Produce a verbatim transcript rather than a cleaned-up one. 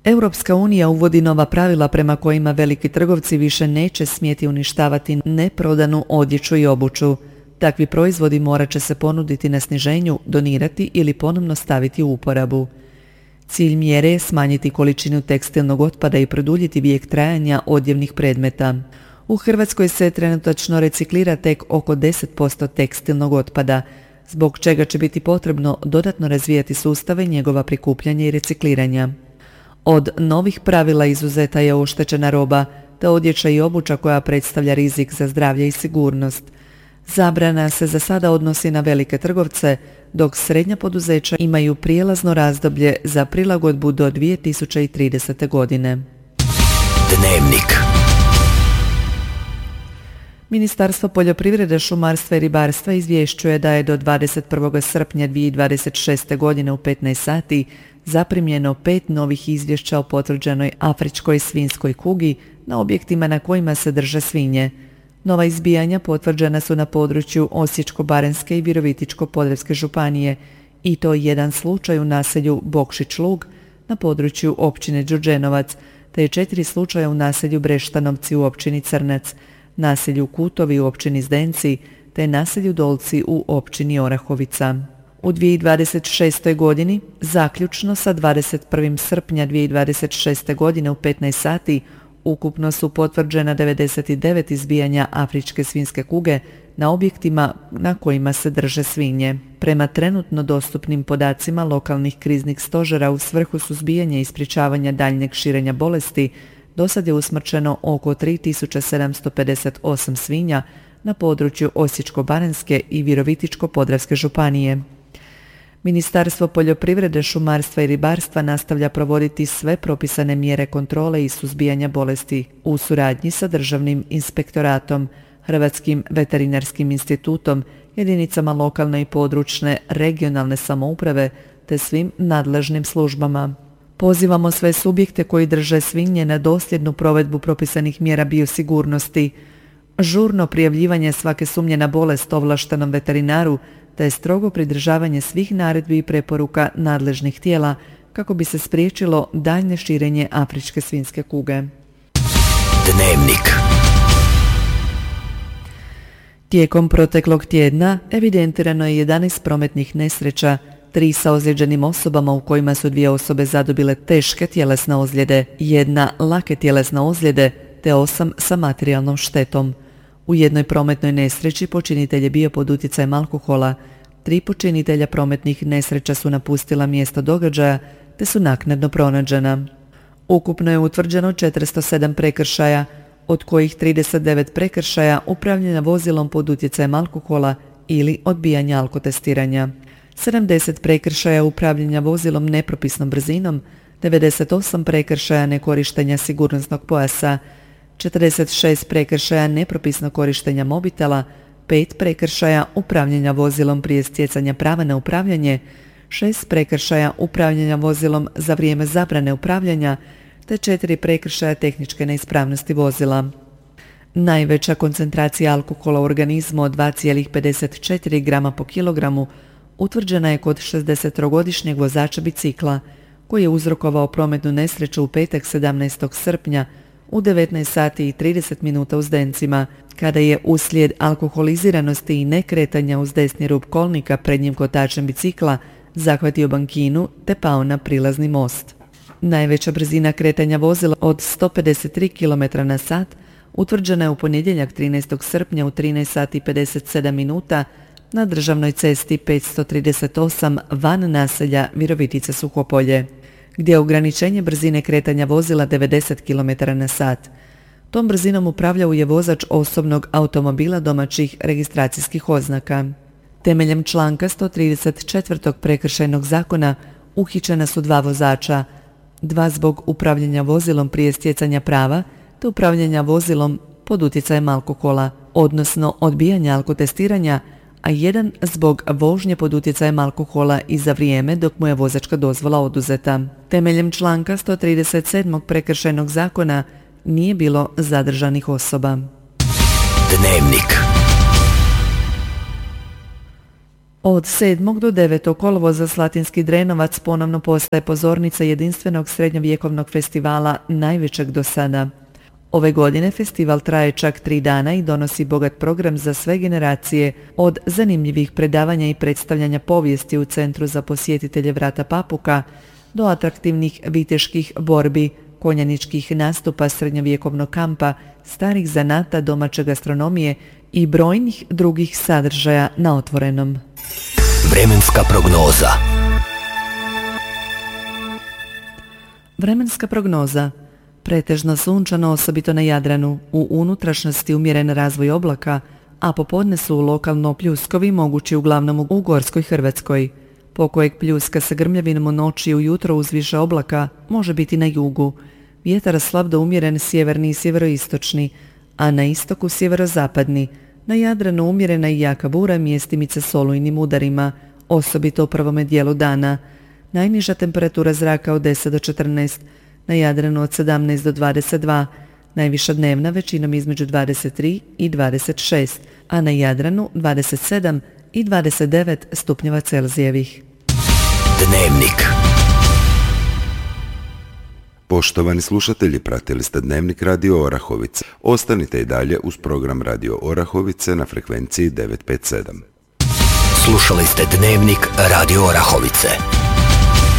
Europska unija uvodi nova pravila prema kojima veliki trgovci više neće smjeti uništavati neprodanu odjeću i obuću. Takvi proizvodi morat će se ponuditi na sniženju, donirati ili ponovno staviti u uporabu. Cilj mjere je smanjiti količinu tekstilnog otpada i produljiti vijek trajanja odjevnih predmeta. U Hrvatskoj se trenutačno reciklira tek oko deset posto tekstilnog otpada, zbog čega će biti potrebno dodatno razvijati sustave njegova prikupljanja i recikliranja. Od novih pravila izuzeta je oštećena roba, te odjeća i obuća koja predstavlja rizik za zdravlje i sigurnost. Zabrana se za sada odnosi na velike trgovce, dok srednja poduzeća imaju prijelazno razdoblje za prilagodbu do dvije tisuće tridesete. godine. Dnevnik. Ministarstvo poljoprivrede, šumarstva i ribarstva izvješćuje da je do dvadeset prvog srpnja dvije tisuće dvadeset šeste. godine u petnaest sati zaprimljeno pet novih izvješća o potvrđenoj afričkoj svinjskoj kugi na objektima na kojima se drže svinje. Nova izbijanja potvrđena su na području Osječko-baranjske i Virovitičko-podravske županije, i to jedan slučaj u naselju Bokšić Lug na području općine Đurđenovac, te je četiri slučaja u naselju Breštanovci u općini Crnac, naselju Kutovi u općini Zdenci, te naselju Dolci u općini Orahovica. U dvije tisuće dvadeset šestoj. godini, zaključno sa dvadeset prvog srpnja dvije tisuće dvadeset šeste. godine u petnaest sati, ukupno su potvrđena devedeset devet izbijanja afričke svinjske kuge na objektima na kojima se drže svinje. Prema trenutno dostupnim podacima lokalnih kriznih stožera u svrhu suzbijanja i sprječavanja daljnjeg širenja bolesti, dosad je usmrćeno oko tri tisuće sedamsto pedeset osam svinja na području Osječko-baranjske i Virovitičko-podravske županije. Ministarstvo poljoprivrede, šumarstva i ribarstva nastavlja provoditi sve propisane mjere kontrole i suzbijanja bolesti u suradnji sa Državnim inspektoratom, Hrvatskim veterinarskim institutom, jedinicama lokalne i područne regionalne samouprave te svim nadležnim službama. Pozivamo sve subjekte koji drže svinje na dosljednu provedbu propisanih mjera biosigurnosti, žurno prijavljivanje svake sumnje na bolest ovlaštenom veterinaru te strogo pridržavanje svih naredbi i preporuka nadležnih tijela kako bi se spriječilo daljnje širenje afričke svinjske kuge. Dnevnik. Tijekom proteklog tjedna evidentirano je jedanaest prometnih nesreća, tri sa ozlijeđenim osobama u kojima su dvije osobe zadobile teške tjelesne ozljede, jedna lake tjelesne ozljede te osam sa materijalnom štetom. U jednoj prometnoj nesreći počinitelj je bio pod utjecajem alkohola, tri počinitelja prometnih nesreća su napustila mjesto događaja te su naknadno pronađena. Ukupno je utvrđeno četiristo sedam prekršaja, od kojih trideset devet prekršaja upravljanja vozilom pod utjecajem alkohola ili odbijanja alkotestiranja, sedamdeset prekršaja upravljanja vozilom nepropisnom brzinom, devedeset osam prekršaja nekorištenja sigurnosnog pojasa, četrdeset šest prekršaja nepropisnog korištenja mobitela, pet prekršaja upravljanja vozilom prije stjecanja prava na upravljanje, šest prekršaja upravljanja vozilom za vrijeme zabrane upravljanja, te četiri prekršaja tehničke neispravnosti vozila. Najveća koncentracija alkohola u organizmu od dva zarez pedeset četiri grama po kilogramu utvrđena je kod šezdesettrogodišnjeg vozača bicikla, koji je uzrokovao prometnu nesreću u petak sedamnaestog srpnja u devetnaest sati i trideset minuta u Zdencima, kada je uslijed alkoholiziranosti i nekretanja uz desni rub kolnika prednjim kotačem bicikla zahvatio bankinu te pao na prilazni most. Najveća brzina kretanja vozila od sto pedeset tri kilometra na sat utvrđena je u ponedjeljak trinaestog srpnja u trinaest sati i pedeset sedam minuta na državnoj cesti petsto trideset osam van naselja Virovitica Suhopolje, gdje je ograničenje brzine kretanja vozila devedeset kilometara na sat. Tom brzinom upravljao je vozač osobnog automobila domaćih registracijskih oznaka. Temeljem članka sto trideset četiri prekršajnog zakona uhićena su dva vozača, dva zbog upravljanja vozilom prije stjecanja prava te upravljanja vozilom pod utjecajem alkohola, odnosno odbijanja alkotestiranja, a jedan zbog vožnje pod utjecajem alkohola i za vrijeme dok mu je vozačka dozvola oduzeta. Temeljem članka sto trideset sedam prekršajnog zakona nije bilo zadržanih osoba. Dnevnik. Od sedmog do devetog kolovoza Slatinski Drenovac ponovno postaje pozornica jedinstvenog srednjovjekovnog festivala, najvećeg do sada. Ove godine festival traje čak tri dana i donosi bogat program za sve generacije, od zanimljivih predavanja i predstavljanja povijesti u Centru za posjetitelje Vrata Papuka do atraktivnih viteških borbi, konjaničkih nastupa, srednjovjekovnog kampa, starih zanata, domaće gastronomije i brojnih drugih sadržaja na otvorenom. Vremenska prognoza. Vremenska prognoza. Pretežno sunčano, osobito na Jadranu, u unutrašnjosti umjeren razvoj oblaka, a popodne su lokalno pljuskovi mogući uglavnom u Gorskoj Hrvatskoj. Pokojeg pljuska sa grmljavinom u noći i ujutro uz više oblaka može biti na jugu. Vjetar slab do umjeren sjeverni i sjeveroistočni, a na istoku sjeverozapadni. Na Jadranu umjerena i jaka bura, mjestimice s olujnim udarima, osobito u prvome dijelu dana. Najniža temperatura zraka od deset do četrnaest, na Jadranu od sedamnaest do dvadeset dva, najviša dnevna većinom između dvadeset tri i dvadeset šest, a na Jadranu dvadeset sedam i dvadeset devet stupnjeva Celzijevih. Dnevnik. Poštovani slušatelji, pratili ste Dnevnik Radio Orahovice. Ostanite i dalje uz program Radio Orahovice na frekvenciji devet pet sedam. Slušali ste Dnevnik Radio Orahovice.